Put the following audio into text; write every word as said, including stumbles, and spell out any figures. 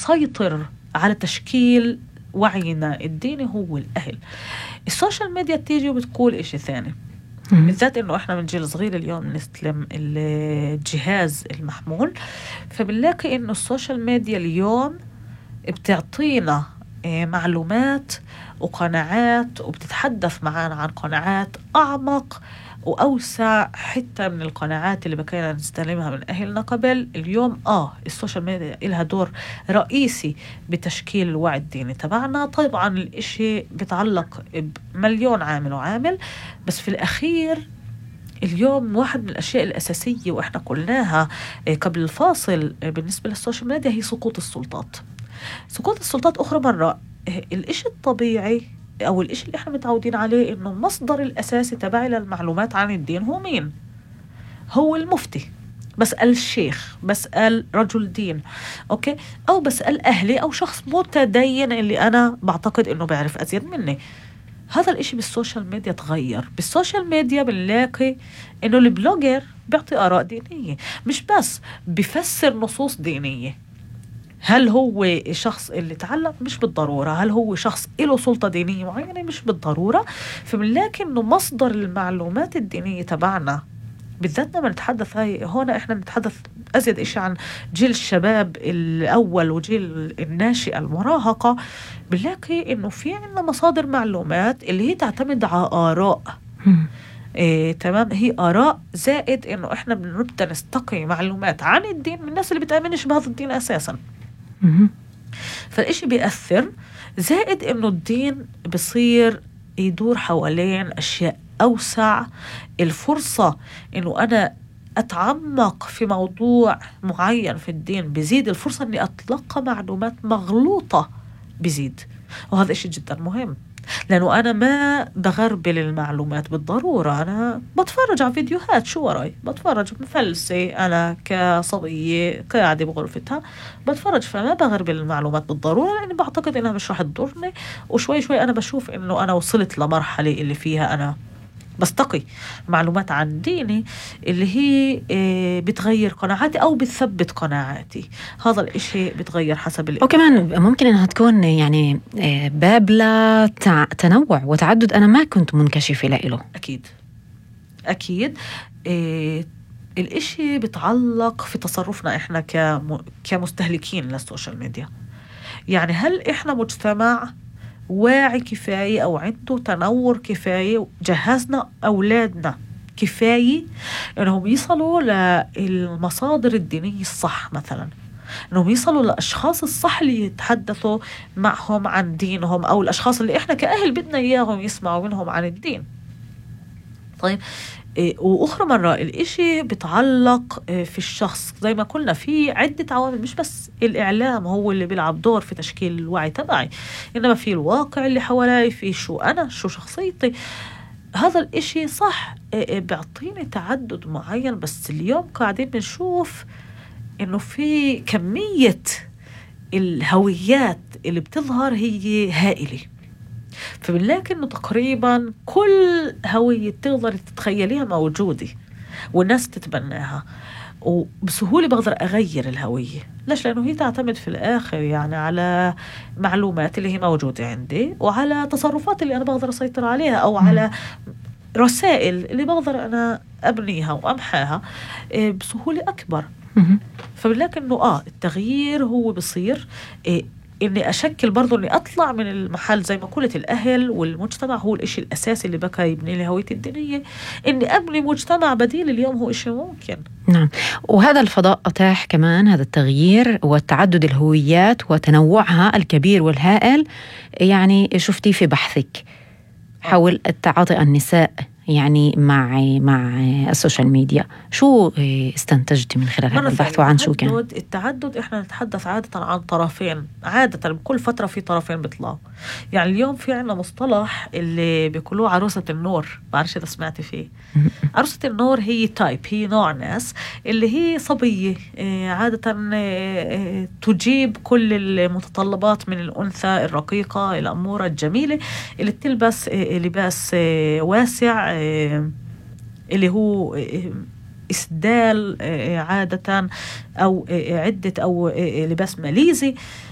بيسيطر على تشكيل وعينا الديني هو الأهل. السوشيال ميديا تيجي وبتقول إشي ثاني، بالذات إنه إحنا من جيل صغير اليوم نستلم الجهاز المحمول، فبنلاقي إنه السوشيال ميديا اليوم بتعطينا معلومات وقناعات، وبتتحدث معنا عن قناعات أعمق وأوسع حتى من القناعات اللي بكينا نستلمها من أهلنا قبل. اليوم آه السوشيال ميديا إلها دور رئيسي بتشكيل الوعي الديني تبعنا. طبعا الإشي بيتعلق بمليون عامل وعامل، بس في الأخير اليوم واحد من الأشياء الأساسية وإحنا قلناها قبل الفاصل بالنسبة للسوشيال ميديا هي سقوط السلطات. سقوط السلطات أخرى مرة، الإشي الطبيعي أو الإشي اللي إحنا متعودين عليه إنه المصدر الأساسي تبعي للمعلومات عن الدين هو مين؟ هو المفتي. بسأل الشيخ، بسأل رجل دين، أوكي، أو بسأل أهلي أو شخص متدين اللي أنا بعتقد إنه بعرف أزيد مني. هذا الإشي بالسوشيال ميديا تغير. بالسوشيال ميديا بنلاقي إنه البلوجر بيعطي آراء دينية، مش بس بيفسر نصوص دينية. هل هو شخص اللي تعلم؟ مش بالضرورة. هل هو شخص له سلطة دينية معينة؟ مش بالضرورة. فبنلاقي إنه مصدر المعلومات الدينية تبعنا، بالذات لما نتحدث هاي هون إحنا نتحدث أزيد إشي عن جيل الشباب الأول وجيل الناشئة المراهقة، بنلاقي إنه في عنا مصادر معلومات اللي هي تعتمد على آراء. إيه تمام، هي آراء زائد إنه إحنا بنبدأ نستقي معلومات عن الدين من الناس اللي بتآمنش بهذا الدين أساساً. فالإشي بيأثر، زائد إنه الدين بصير يدور حوالين أشياء أوسع. الفرصة إنه أنا أتعمق في موضوع معين في الدين بزيد، الفرصة إني أتلقى معلومات مغلوطة بزيد، وهذا إشي جدا مهم، لأنه أنا ما بغربل المعلومات بالضرورة. أنا بتفرج على فيديوهات، شو وراي بتفرج مفلسة، أنا كصبية قاعدة بغرفتها بتفرج، فما بغربل المعلومات بالضرورة لأني بعتقد إنها مش راح تضرني. وشوي شوي أنا بشوف إنه أنا وصلت لمرحلة اللي فيها أنا بستقي معلومات عن ديني اللي هي بتغير قناعاتي أو بتثبت قناعاتي. هذا الإشي بتغير حسب الإيه. وكمان ممكن إنها تكون يعني باب لتنوع وتعدد أنا ما كنت منكشفة له. أكيد أكيد. إيه الإشي بتعلق في تصرفنا إحنا كمستهلكين للسوشيال ميديا. يعني هل إحنا مجتمع واعي كفاية أو عنده تنور كفاية؟ جهزنا أولادنا كفاية أنهم يصلوا للمصادر الدينية الصح، مثلا أنهم يصلوا للأشخاص الصح اللي يتحدثوا معهم عن دينهم، أو الأشخاص اللي إحنا كأهل بدنا إياهم يسمعوا منهم عن الدين. طيب إيه وأخرى مرة الإشي بتعلق إيه في الشخص. زي ما قلنا في عدة عوامل، مش بس الإعلام هو اللي بيلعب دور في تشكيل الوعي تبعي، إنما في الواقع اللي حوالي، في شو أنا شو شخصيتي. هذا الإشي صح إيه بيعطيني تعدد معين، بس اليوم قاعدين بنشوف إنه في كمية الهويات اللي بتظهر هي هائلة. فبنلاقي إنه تقريبا كل هوية تقدر تتخيليها موجودة والناس تتبناها، وبسهولة بقدر أغير الهوية. ليش؟ لأنه هي تعتمد في الآخر يعني على معلومات اللي هي موجودة عندي، وعلى تصرفات اللي أنا بقدر أسيطر عليها، أو على رسائل اللي بقدر أنا أبنيها وأمحاها بسهولة أكبر. فبنلاقي إنه آه التغيير هو بصير إيه إني أشكل برضو إني أطلع من المحل زي ما قلت الأهل والمجتمع هو الإشي الأساسي اللي بقى يبني لي هويتي الدينية. إني أبني مجتمع بديل اليوم هو إشي ممكن. نعم، وهذا الفضاء أتاح كمان هذا التغيير وتعدد الهويات وتنوعها الكبير والهائل. يعني شفتي في بحثك حول التعاطي النساء يعني مع مع السوشيال ميديا، شو استنتجتي من خلال هذا البحث وعن شو كان؟ التعدد إحنا نتحدث عادة عن طرفين، عادة بكل فترة في طرفين بيطلعوا. يعني اليوم في عنا مصطلح اللي بيقولوه عروسة النور، بعرفش إذا سمعتي فيه. عروسة النور هي تايب، هي نوع ناس اللي هي صبية عادة تجيب كل المتطلبات من الأنثى الرقيقة الأمورة الجميلة اللي تلبس لباس واسع اللي هو إسدال عادة أو عدة أو لباس ماليزي.